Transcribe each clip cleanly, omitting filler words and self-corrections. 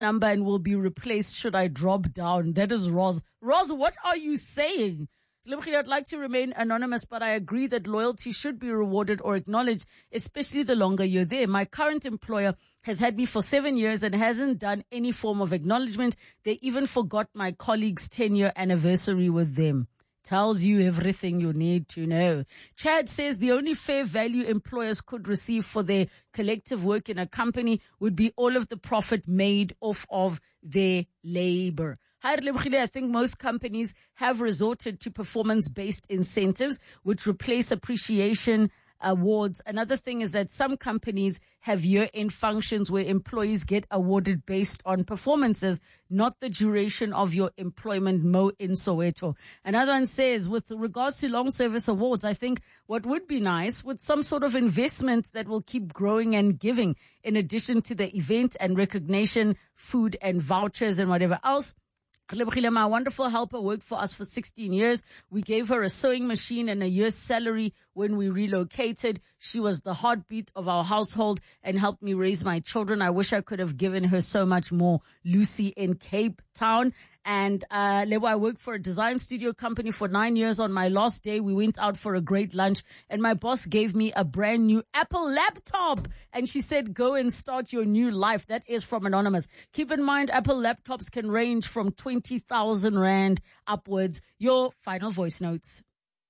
number and will be replaced should I drop down. That is Roz. Roz, what are you saying? I'd like to remain anonymous, but I agree that loyalty should be rewarded or acknowledged, especially the longer you're there. My current employer has had me for 7 years and hasn't done any form of acknowledgement. They even forgot my colleague's 10-year anniversary with them. Tells you everything you need to know. Chad says the only fair value employers could receive for their collective work in a company would be all of the profit made off of their labor. I think most companies have resorted to performance-based incentives, which replace appreciation awards. Another thing is that some companies have year-end functions where employees get awarded based on performances, not the duration of your employment, Mo in Soweto. Another one says, with regards to long service awards, I think what would be nice with some sort of investment that will keep growing and giving, in addition to the event and recognition, food and vouchers and whatever else. My wonderful helper worked for us for 16 years. We gave her a sewing machine and a year's salary when we relocated. She was the heartbeat of our household and helped me raise my children. I wish I could have given her so much more. Lucy in Cape Town. And Lebo, I worked for a design studio company for 9 years. On my last day, we went out for a great lunch and my boss gave me a brand new Apple laptop. And she said, go and start your new life. That is from Anonymous. Keep in mind, Apple laptops can range from 20,000 Rand upwards. Your final voice notes.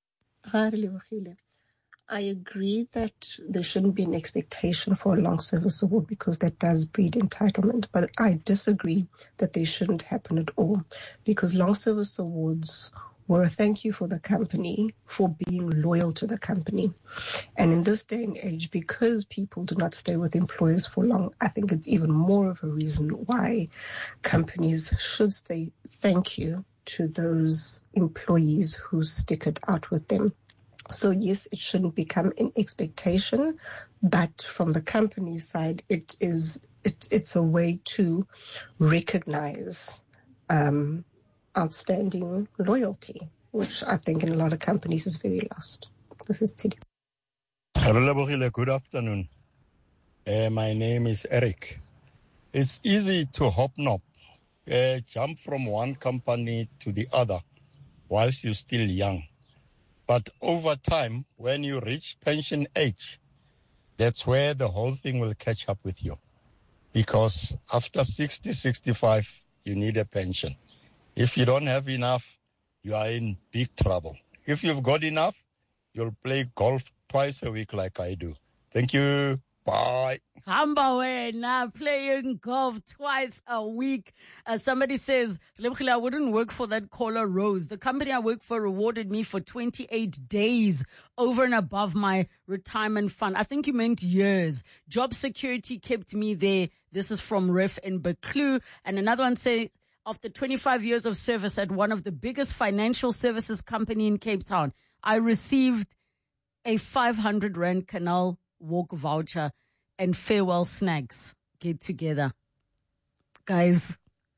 I agree that there shouldn't be an expectation for a long service award because that does breed entitlement. But I disagree that they shouldn't happen at all because long service awards were a thank you for the company for being loyal to the company. And in this day and age, because people do not stay with employers for long, I think it's even more of a reason why companies should say thank you to those employees who stick it out with them. So yes, it shouldn't become an expectation, but from the company's side, it's a way to recognize outstanding loyalty, which I think in a lot of companies is very lost. This is Tidi. Good afternoon. My name is Eric. It's easy to hop-nop, jump from one company to the other whilst you're still young. But over time, when you reach pension age, that's where the whole thing will catch up with you. Because after 60, 65, you need a pension. If you don't have enough, you are in big trouble. If you've got enough, you'll play golf twice a week like I do. Thank you. Bye. Hamba now playing golf twice a week. Somebody says, I wouldn't work for that caller Rose. The company I work for rewarded me for 28 days over and above my retirement fund. I think you meant years. Job security kept me there. This is from Ref in Beklu. And another one says, after 25 years of service at one of the biggest financial services company in Cape Town, I received a 500 Rand Canal Walk voucher and farewell snacks. Get together. Guys,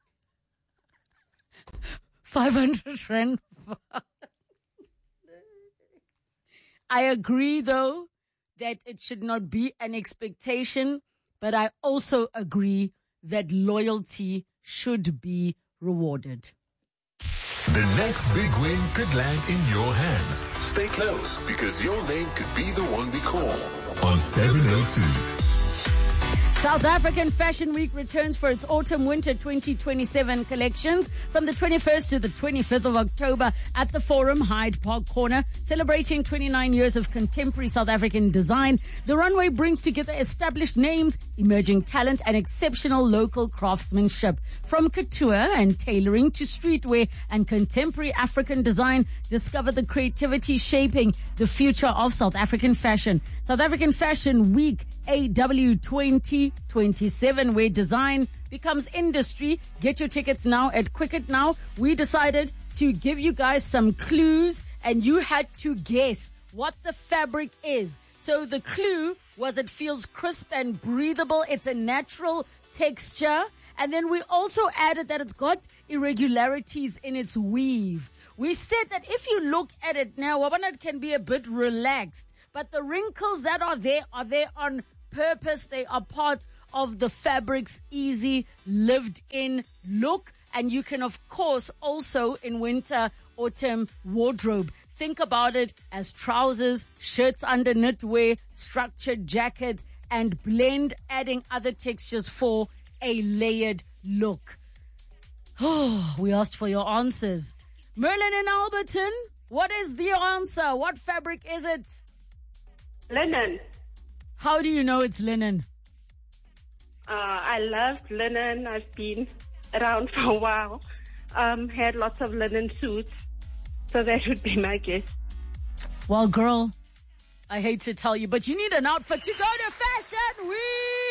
500 Rand. I agree, though, that it should not be an expectation, but I also agree that loyalty should be rewarded. The next big win could land in your hands. Stay close because your name could be the one we call on 702. South African Fashion Week returns for its autumn-winter 2027 collections from the 21st to the 25th of October at the Forum Hyde Park Corner. Celebrating 29 years of contemporary South African design, the runway brings together established names, emerging talent, and exceptional local craftsmanship. From couture and tailoring to streetwear and contemporary African design, discover the creativity shaping the future of South African fashion. South African Fashion Week AW 2027, where design becomes industry. Get your tickets now at Quicket Now. We decided to give you guys some clues and you had to guess what the fabric is. So the clue was it feels crisp and breathable. It's a natural texture. And then we also added that it's got irregularities in its weave. We said that if you look at it now, Wabanat can be a bit relaxed, but the wrinkles that are there on purpose. They are part of the fabric's easy lived-in look. And you can, of course, also in winter, autumn wardrobe, think about it as trousers, shirts under knitwear, structured jackets, and blend, adding other textures for a layered look. Oh, we asked for your answers. Merlin in Alberton, what is the answer? What fabric is it? Linen. How do you know it's linen? I loved linen. I've been around for a while. Had lots of linen suits. So that would be my guess. Well, girl, I hate to tell you, but you need an outfit to go to Fashion Week.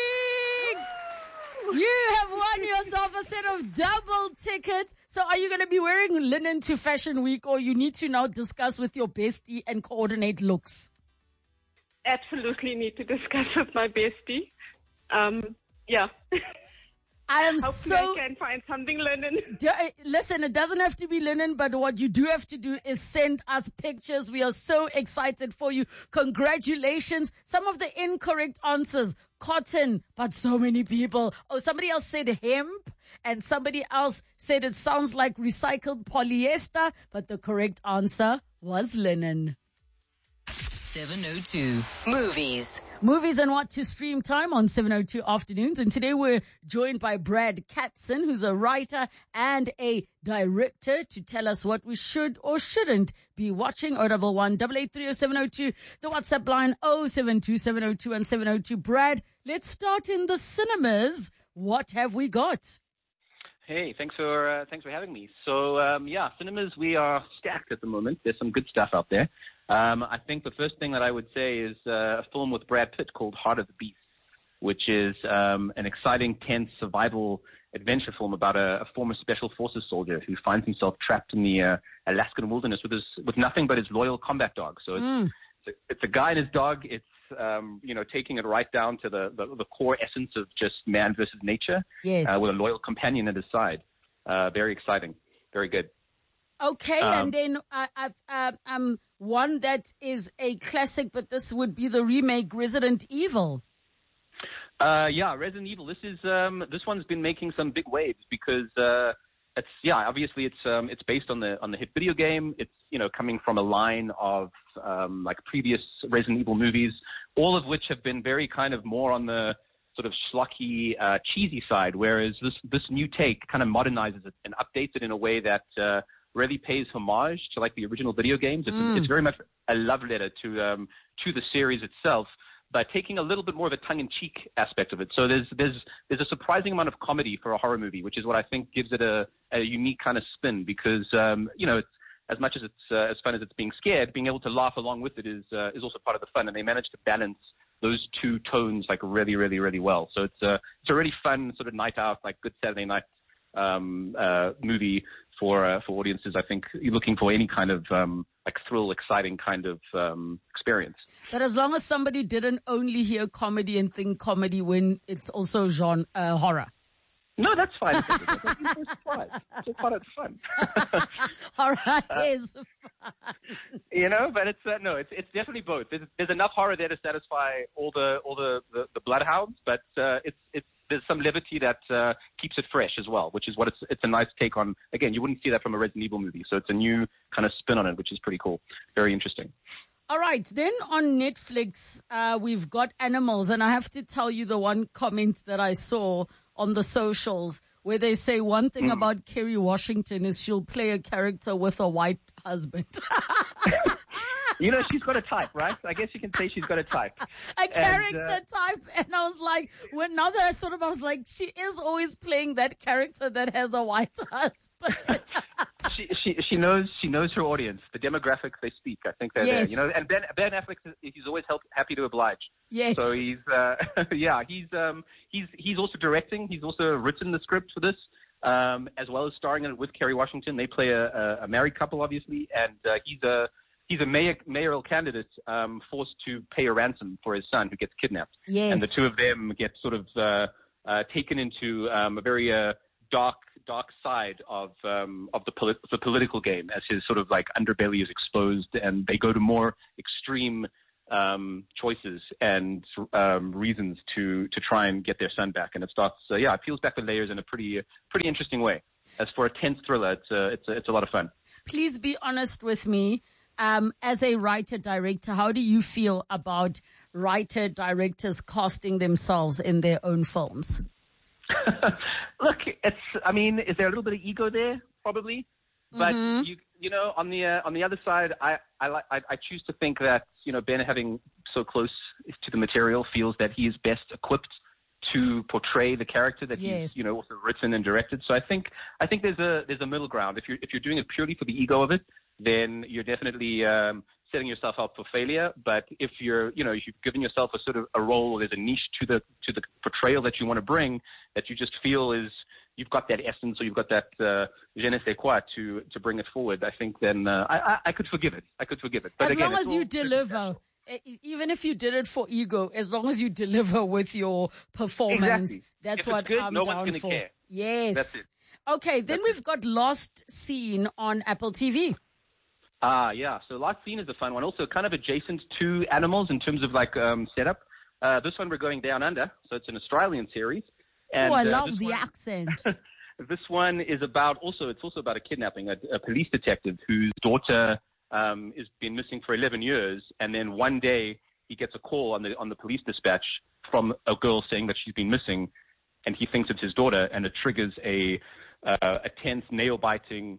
You have won yourself a set of double tickets. So are you going to be wearing linen to Fashion Week, or you need to now discuss with your bestie and coordinate looks? Absolutely need to discuss with my bestie. Yeah. I am Hopefully I can find something linen. Listen, it doesn't have to be linen, but what you do have to do is send us pictures. We are so excited for you. Congratulations. Some of the incorrect answers, cotton, but so many people. Oh, somebody else said hemp, and somebody else said it sounds like recycled polyester, but the correct answer was linen. 702 Movies. Movies and what to stream time on 702 Afternoons. And today we're joined by Brad Katzen, who's a writer and a director, to tell us what we should or shouldn't be watching. 011-883-0702. The WhatsApp line 072-702 and 702. Brad, let's start in the cinemas. What have we got? Hey, thanks for having me. So, cinemas, we are stacked at the moment. There's some good stuff out there. I think the first thing that I would say is a film with Brad Pitt called Heart of the Beast, which is an exciting, tense survival adventure film about a former special forces soldier who finds himself trapped in the Alaskan wilderness with nothing but his loyal combat dog. So it's a guy and his dog. It's taking it right down to the core essence of just man versus nature. Yes. With a loyal companion at his side. Very exciting. Very good. Okay, and then one that is a classic, but this would be the remake, Resident Evil. Resident Evil. This one's been making some big waves because obviously it's based on the hit video game. It's coming from a line of previous Resident Evil movies, all of which have been very kind of more on the sort of schlocky, cheesy side, whereas this new take kind of modernizes it and updates it in a way that really pays homage to like the original video games. It's very much a love letter to the series itself, but taking a little bit more of a tongue-in-cheek aspect of it. So there's a surprising amount of comedy for a horror movie, which is what I think gives it a unique kind of spin, because it's, as much as it's as fun as it's being scared, being able to laugh along with it is also part of the fun, and they managed to balance those two tones like really, really, really well. So it's a really fun sort of night out, like good Saturday night movie for audiences. I think you're looking for any kind of thrill, exciting kind of experience. But as long as somebody didn't only hear comedy and think comedy when it's also genre horror. No, that's fine. It's part of fun. Horror is fun. But it's definitely both. There's enough horror there to satisfy all the bloodhounds, but there's some levity that keeps it fresh as well, which is what it's a nice take on. Again, you wouldn't see that from a Resident Evil movie, so it's a new kind of spin on it, which is pretty cool. Very interesting. All right, then on Netflix, we've got Animals, and I have to tell you the one comment that I saw on the socials where they say one thing about Kerry Washington is she'll play a character with a white husband. She's got a type, right? I guess you can say she's got a type. A character type. And I was like, now that I thought about it, I was like, she is always playing that character that has a white husband. She knows her audience, the demographic they speak. I think they're yes. there. And Ben Affleck, he's always happy to oblige. Yes. So he's he's also directing. He's also written the script for this, as well as starring in it with Kerry Washington. They play a married couple, obviously, and he's a mayoral candidate forced to pay a ransom for his son who gets kidnapped. Yes. And the two of them get sort of taken into a very dark side of the political game as his sort of like underbelly is exposed, and they go to more extreme choices and reasons to try and get their son back. And it starts, it peels back the layers in a pretty interesting way. As for a tense thriller, it's a lot of fun. Please be honest with me. As a writer-director, how do you feel about writer-directors casting themselves in their own films? Look, is there a little bit of ego there? Probably. But you know, on the other side, I choose to think that, you know, Ben, having so close to the material, feels that he is best equipped to portray the character that he's, you know, also written and directed. So I think there's a middle ground. If you're doing it purely for the ego of it, then you're definitely setting yourself up for failure. But if you've given yourself a sort of a role, there's a niche to the portrayal that you want to bring, that you just feel is, you've got that essence, or you've got that je ne sais quoi to bring it forward, I think then I could forgive it. But as again, long as you deliver, even if you did it for ego, as long as you deliver with your performance, exactly. That's if what it's good, I'm no down one's for. gonna care. Yes. That's it. Okay, then we've got Lost Scene on Apple TV. Yeah. So Lost Scene is a fun one, also kind of adjacent to Animals in terms of like setup. This one we're going down under, so it's an Australian series. And, I love the accent. This one is it's also about a kidnapping, a police detective whose daughter has been missing for 11 years, and then one day he gets a call on the police dispatch from a girl saying that she's been missing, and he thinks it's his daughter, and it triggers a tense, nail-biting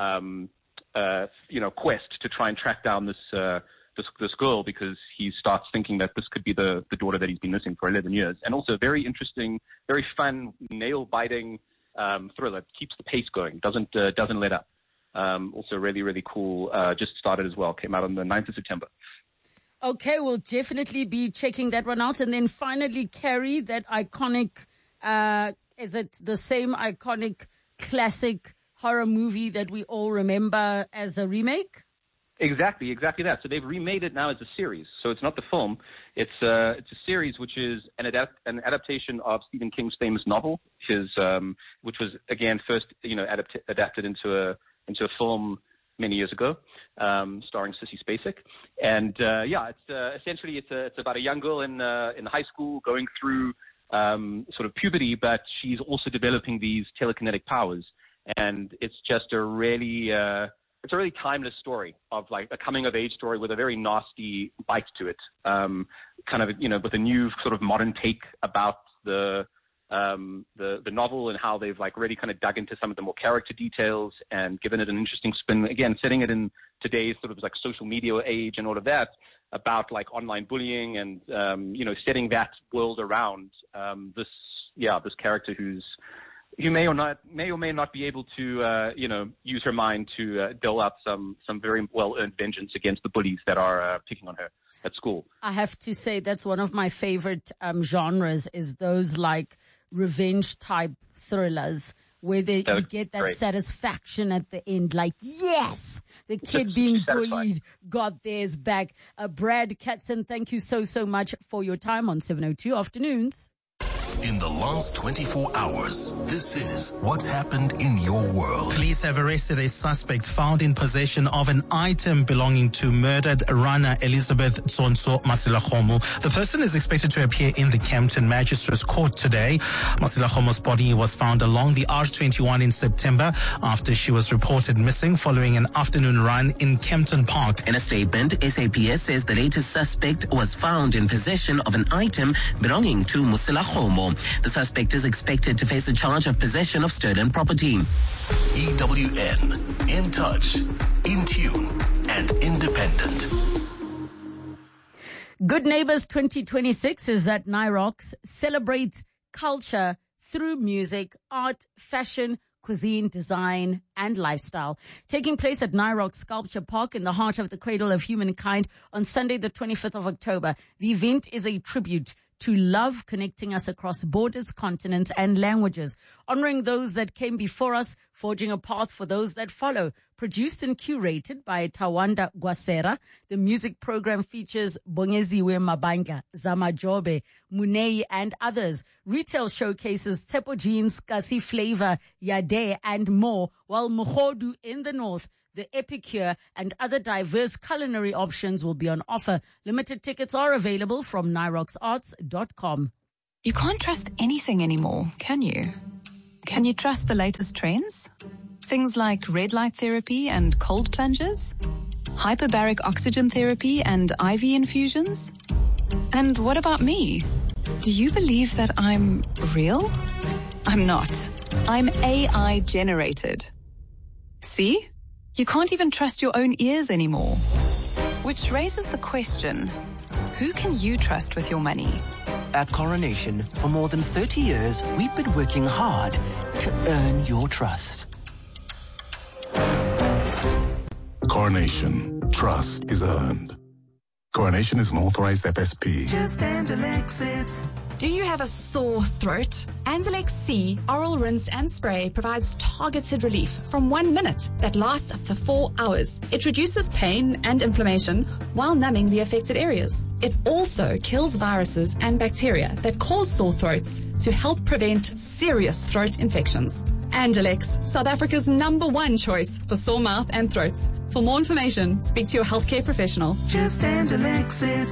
quest to try and track down this girl, because he starts thinking that this could be the daughter that he's been missing for 11 years. And also very interesting, very fun, nail-biting thriller. Keeps the pace going, doesn't let up. Also really, really cool. Just started as well. Came out on the 9th of September. Okay, we'll definitely be checking that one out. And then finally, Carrie, that iconic, is it the same iconic classic horror movie that we all remember as a remake? Exactly that. So they've remade it now as a series. So it's not the film. It's a series which is an adaptation of Stephen King's famous novel, which was again first adapted into a film many years ago, starring Sissy Spacek. And it's essentially it's about a young girl in high school going through sort of puberty, but she's also developing these telekinetic powers. And it's just a really timeless story of like a coming of age story with a very nasty bite to it. With a new sort of modern take about the novel, and how they've like really kind of dug into some of the more character details and given it an interesting spin. Again, setting it in today's sort of like social media age and all of that, about like online bullying and setting that world around this character who may or may not be able to, use her mind to dole out some very well-earned vengeance against the bullies that are picking on her at school. I have to say that's one of my favorite genres, is those like revenge-type thrillers where you get that satisfaction at the end, like, yes, the kid being bullied got theirs back. Brad Katzen, thank you so much for your time on 702 Afternoons. In the last 24 hours, this is what's happened in your world. Police have arrested a suspect found in possession of an item belonging to murdered runner Elizabeth Tsonso Masilakgomo. The person is expected to appear in the Kempton Magistrates Court today. Masilakgomo's body was found along the R21 in September after she was reported missing following an afternoon run in Kempton Park. In a statement, SAPS says the latest suspect was found in possession of an item belonging to Masilakgomo. The suspect is expected to face a charge of possession of stolen property. EWN, in touch, in tune, and independent. Good Neighbors 2026 is at Nyrox, celebrates culture through music, art, fashion, cuisine, design, and lifestyle. Taking place at Nyrox Sculpture Park in the heart of the cradle of humankind on Sunday, the 25th of October. The event is a tribute to love, connecting us across borders, continents, and languages, honoring those that came before us, forging a path for those that follow, produced and curated by Tawanda Gwasera. The music program features Bongeziwe Mabanga, Zamajobe, Munei, and others. Retail showcases Tsepo Jeans, Kasi Flavor, Yade, and more, while Mukhodu in the north, the Epicure, and other diverse culinary options will be on offer. Limited tickets are available from nyroxarts.com. You can't trust anything anymore, can you? Can you trust the latest trends? Things like red light therapy and cold plunges? Hyperbaric oxygen therapy and IV infusions? And what about me? Do you believe that I'm real? I'm not. I'm AI generated. See? You can't even trust your own ears anymore. Which raises the question, who can you trust with your money? At Coronation, for more than 30 years, we've been working hard to earn your trust. Coronation. Trust is earned. Coronation is an authorized FSP. Just Anzalex it. Do you have a sore throat? Anzalex C Oral Rinse and Spray provides targeted relief from 1 minute that lasts up to 4 hours. It reduces pain and inflammation while numbing the affected areas. It also kills viruses and bacteria that cause sore throats to help prevent serious throat infections. Anzalex, South Africa's #1 choice for sore mouth and throats. For more information, speak to your healthcare professional. Just Anzalex it.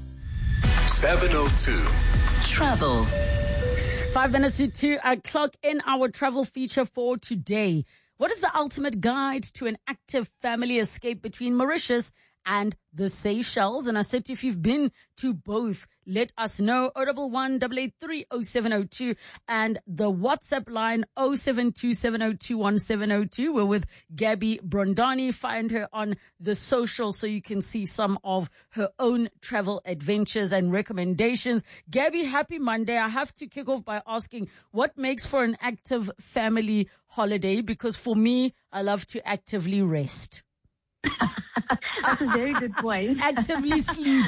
702. Travel. 5 minutes to 2 o'clock in our travel feature for today. What is the ultimate guide to an active family escape between Mauritius and the Seychelles? And I said, if you've been to both, let us know. 011-883-0702 and the WhatsApp line 0727021702. We're with Gabby Brondani. Find her on the social so you can see some of her own travel adventures and recommendations. Gabby, happy Monday. I have to kick off by asking, what makes for an active family holiday? Because for me, I love to actively rest. That's a very good point. Actively sleep.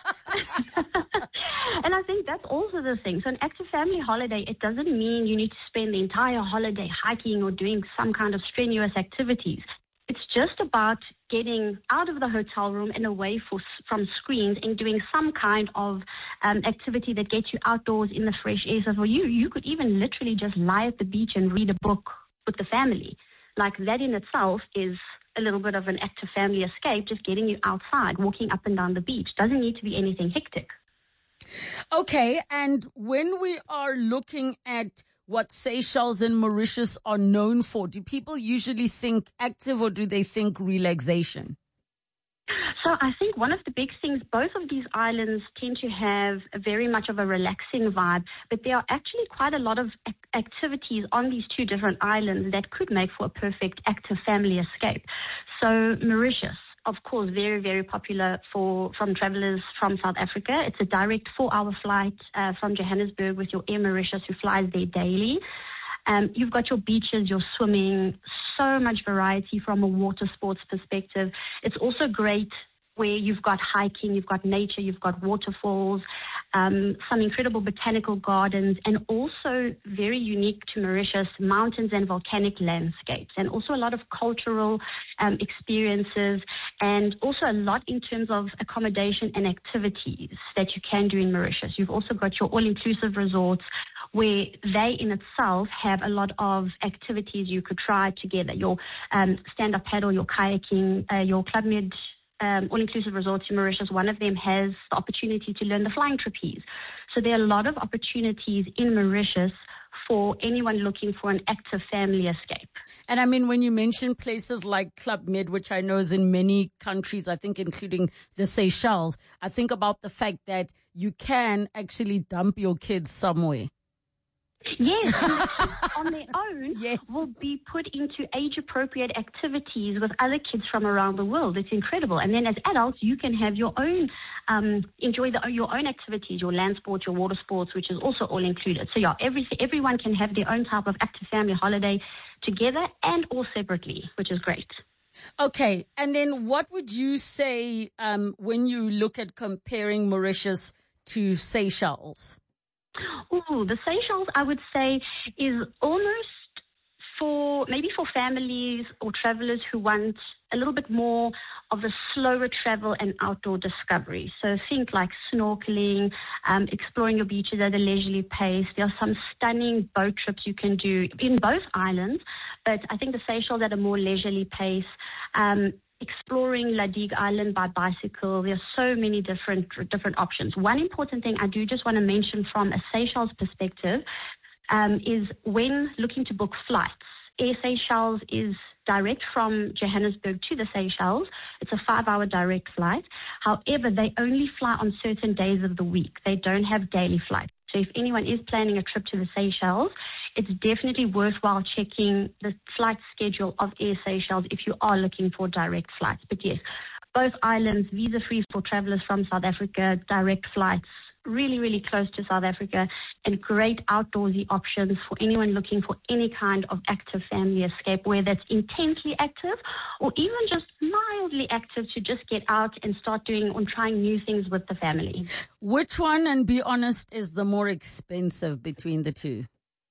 And I think that's also the thing. So an active family holiday, it doesn't mean you need to spend the entire holiday hiking or doing some kind of strenuous activities. It's just about getting out of the hotel room and away from screens and doing some kind of activity that gets you outdoors in the fresh air. So for you could even literally just lie at the beach and read a book with the family. Like that in itself is a little bit of an active family escape, just getting you outside, walking up and down the beach. Doesn't need to be anything hectic. Okay, and when we are looking at what Seychelles and Mauritius are known for, do people usually think active or do they think relaxation? So I think one of the big things, both of these islands tend to have very much of a relaxing vibe, but there are actually quite a lot of activities on these two different islands that could make for a perfect active family escape. So Mauritius, of course, very, very popular from travelers from South Africa. It's a direct 4-hour flight from Johannesburg with your Air Mauritius, who flies there daily. You've got your beaches, your swimming, so much variety from a water sports perspective. It's also great where you've got hiking, you've got nature, you've got waterfalls, some incredible botanical gardens, and also very unique to Mauritius, mountains and volcanic landscapes, and also a lot of cultural experiences, and also a lot in terms of accommodation and activities that you can do in Mauritius. You've also got your all-inclusive resorts, where they in itself have a lot of activities you could try together. Your stand-up paddle, your kayaking, your Club Med all-inclusive resorts in Mauritius, one of them has the opportunity to learn the flying trapeze. So there are a lot of opportunities in Mauritius for anyone looking for an active family escape. And I mean, when you mention places like Club Med, which I know is in many countries, I think including the Seychelles, I think about the fact that you can actually dump your kids somewhere. Yes, on their own will be put into age-appropriate activities with other kids from around the world. It's incredible. And then as adults, you can have your own, enjoy your own activities, your land sports, your water sports, which is also all included. So yeah, everyone can have their own type of active family holiday together and or separately, which is great. Okay, and then what would you say when you look at comparing Mauritius to Seychelles? Oh, the Seychelles, I would say, is almost for maybe for families or travelers who want a little bit more of the slower travel and outdoor discovery. So think like snorkeling, exploring your beaches at a leisurely pace. There are some stunning boat trips you can do in both islands, but I think the Seychelles at a more leisurely pace. Exploring La Digue Island by bicycle. There are so many different options. One important thing I do just want to mention from a Seychelles perspective is when looking to book flights. Air Seychelles is direct from Johannesburg to the Seychelles. It's a 5-hour direct flight. However, they only fly on certain days of the week. They don't have daily flights. So if anyone is planning a trip to the Seychelles, it's definitely worthwhile checking the flight schedule of Air Seychelles if you are looking for direct flights. But yes, both islands, visa-free for travelers from South Africa, direct flights, really, really close to South Africa, and great outdoorsy options for anyone looking for any kind of active family escape, whether it's intensely active or even just mildly active to just get out and start doing or trying new things with the family. Which one, and be honest, is the more expensive between the two?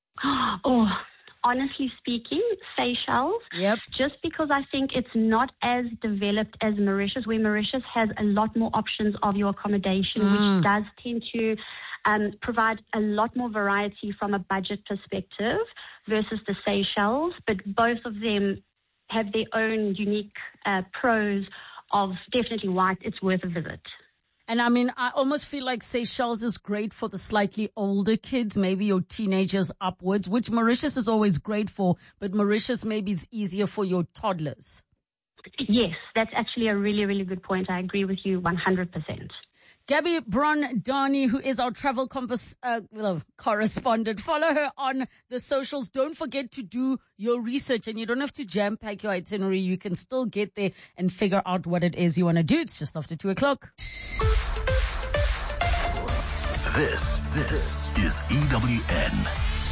Oh, honestly speaking, Seychelles. Yep. Just because I think it's not as developed as Mauritius, where Mauritius has a lot more options of your accommodation, which does tend to provide a lot more variety from a budget perspective versus the Seychelles. But both of them have their own unique pros of definitely why it's worth a visit. And I mean, I almost feel like Seychelles is great for the slightly older kids, maybe your teenagers upwards, which Mauritius is always great for, but Mauritius maybe is easier for your toddlers. Yes, that's actually a really, really good point. I agree with you 100%. Gabby Brondani, who is our travel correspondent. Follow her on the socials. Don't forget to do your research, and you don't have to jam-pack your itinerary. You can still get there and figure out what it is you want to do. It's just after 2 o'clock. This is EWN.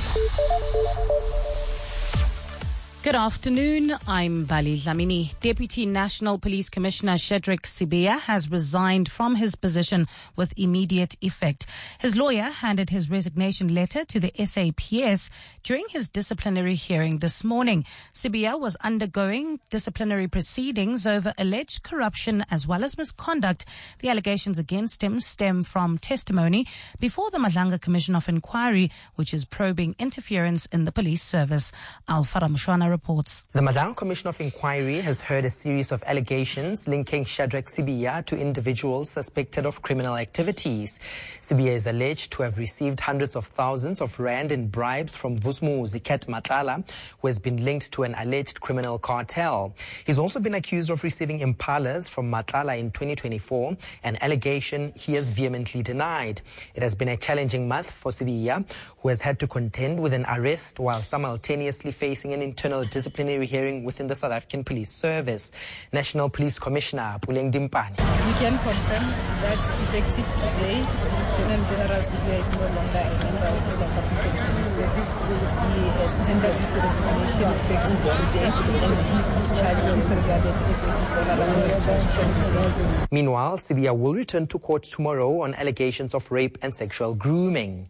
Good afternoon. I'm Bali Dlamini. Deputy National Police Commissioner Shadrack Sibiya has resigned from his position with immediate effect. His lawyer handed his resignation letter to the SAPS during his disciplinary hearing this morning. Sibiya was undergoing disciplinary proceedings over alleged corruption as well as misconduct. The allegations against him stem from testimony before the Madlanga Commission of Inquiry, which is probing interference in the police service. Alfara Mshwana reports. The Madlanga Commission of Inquiry has heard a series of allegations linking Shadrack Sibiya to individuals suspected of criminal activities. Sibiya is alleged to have received hundreds of thousands of rand in bribes from Vusumuzi Ket Matlala, who has been linked to an alleged criminal cartel. He's also been accused of receiving impalas from Matlala in 2024, an allegation he has vehemently denied. It has been a challenging month for Sibiya, who has had to contend with an arrest while simultaneously facing an internal disciplinary hearing within the South African Police Service. National Police Commissioner Puleng Dimpane. We can confirm that effective today, Lieutenant General Sibiya is no longer a member of the South African Police Service. He has tendered his resignation effective today, and his discharge disregarded as a dishonorable discharge from the service. Meanwhile, Sibiya will return to court tomorrow on allegations of rape and sexual grooming.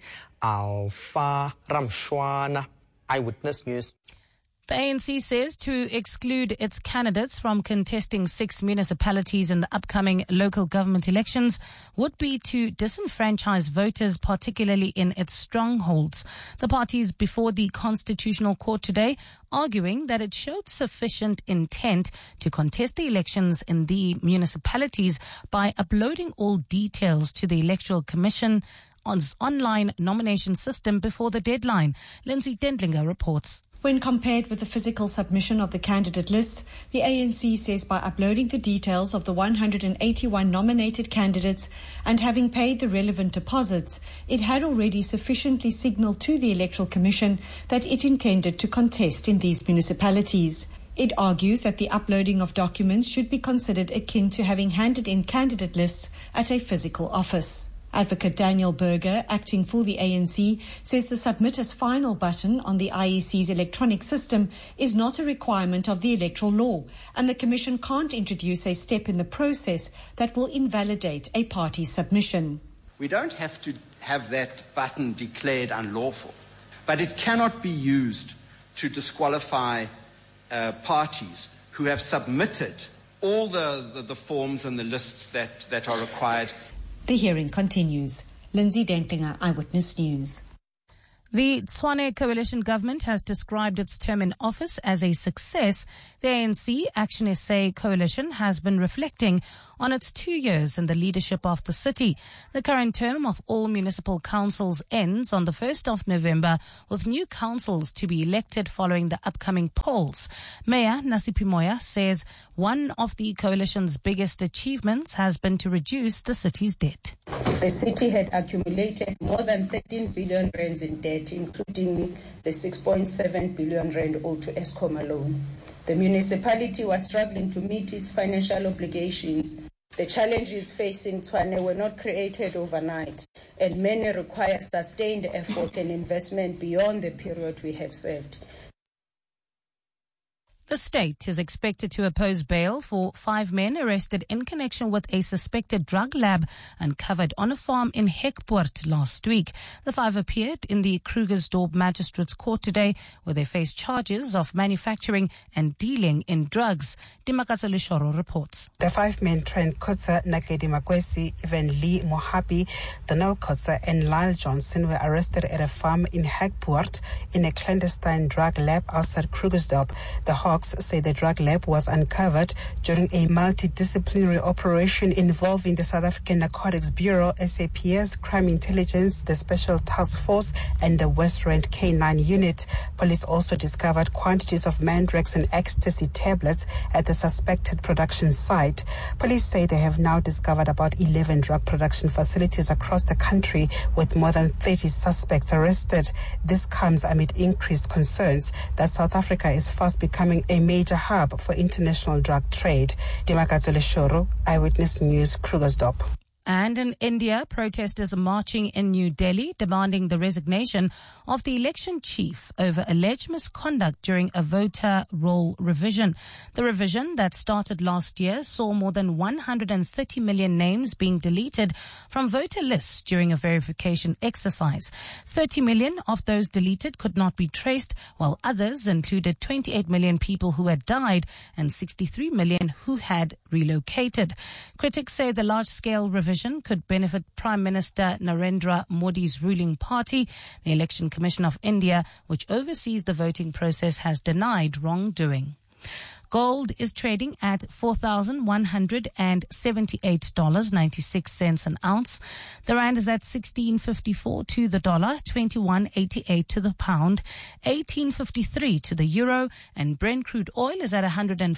Alfa Ramshwana, Eyewitness News. The ANC says to exclude its candidates from contesting 6 municipalities in the upcoming local government elections would be to disenfranchise voters, particularly in its strongholds. The party is before the Constitutional Court today, arguing that it showed sufficient intent to contest the elections in the municipalities by uploading all details to the Electoral Commission on its online nomination system before the deadline. Lindsay Dendlinger reports. When compared with the physical submission of the candidate list, the ANC says by uploading the details of the 181 nominated candidates and having paid the relevant deposits, it had already sufficiently signalled to the Electoral Commission that it intended to contest in these municipalities. It argues that the uploading of documents should be considered akin to having handed in candidate lists at a physical office. Advocate Daniel Berger, acting for the ANC, says the Submit as Final button on the IEC's electronic system is not a requirement of the electoral law, and the Commission can't introduce a step in the process that will invalidate a party's submission. We don't have to have that button declared unlawful, but it cannot be used to disqualify parties who have submitted all the forms and the lists that are required. The hearing continues. Lindsay Dentlinger, Eyewitness News. The Tshwane Coalition government has described its term in office as a success. The ANC Action SA coalition has been reflecting on its 2 years in the leadership of the city. The current term of all municipal councils ends on the 1st of November, with new councils to be elected following the upcoming polls. Mayor Nasiphi Moya says one of the coalition's biggest achievements has been to reduce the city's debt. The city had accumulated more than 13 billion rands in debt, including the 6.7 billion rand owed to Eskom alone. The municipality was struggling to meet its financial obligations. The challenges facing Tshwane were not created overnight, and many require sustained effort and investment beyond the period we have served. The state is expected to oppose bail for 5 men arrested in connection with a suspected drug lab uncovered on a farm in Hekpoort last week. The 5 appeared in the Krugersdorp Magistrates Court today, where they face charges of manufacturing and dealing in drugs. Dimakatso Leshoro reports. The 5 men, Trent Kotza, Nakedi Makwesi, Evan Lee Mohapi, Donald Kotza and Lyle Johnson were arrested at a farm in Hekpoort in a clandestine drug lab outside Krugersdorp. The Hawks say the drug lab was uncovered during a multidisciplinary operation involving the South African Narcotics Bureau, SAPS, Crime Intelligence, the Special Task Force and the West Rand K9 unit. Police also discovered quantities of mandrax and ecstasy tablets at the suspected production site. Police say they have now discovered about 11 drug production facilities across the country with more than 30 suspects arrested. This comes amid increased concerns that South Africa is fast becoming a major hub for international drug trade. Dimakatso Leshoro, Eyewitness News, Krugersdorp. And in India, protesters are marching in New Delhi demanding the resignation of the election chief over alleged misconduct during a voter roll revision. The revision that started last year saw more than 130 million names being deleted from voter lists during a verification exercise. 30 million of those deleted could not be traced, while others included 28 million people who had died and 63 million who had relocated. Critics say the large-scale revision could benefit Prime Minister Narendra Modi's ruling party. The Election Commission of India, which oversees the voting process, has denied wrongdoing. Gold is trading at $4,178.96 an ounce. The rand is at 16.54 to the dollar, 21.88 to the pound, 18.53 to the euro, and Brent crude oil is at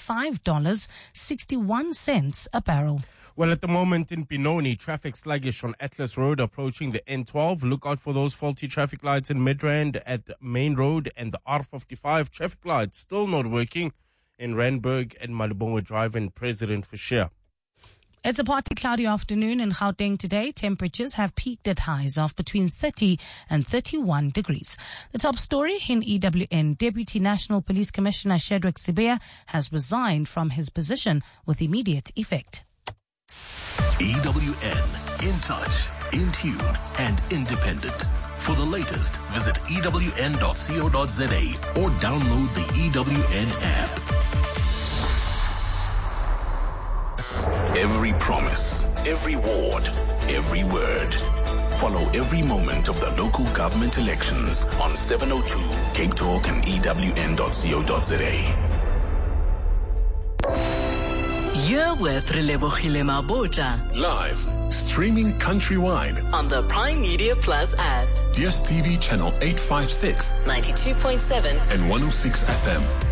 $105.61 a barrel. Well, at the moment in Benoni, traffic sluggish on Atlas Road approaching the N12. Look out for those faulty traffic lights in Midrand at Main Road, and the R55 traffic lights still not working in Randburg and Malibongwe Drive and President Fisher. It's a partly cloudy afternoon in Gauteng today. Temperatures have peaked at highs of between 30 and 31 degrees. The top story in EWN. Deputy National Police Commissioner Shadrack Sibiya has resigned from his position with immediate effect. EWN, in touch, in tune and independent. For the latest, visit ewn.co.za or download the EWN app. Every promise, every ward, every word. Follow every moment of the local government elections on 702 Cape Talk and ewn.co.za. You're with Relebogile Mabota. Live, streaming countrywide on the Prime Media Plus app. DSTV channel 856, 92.7 and 106 FM.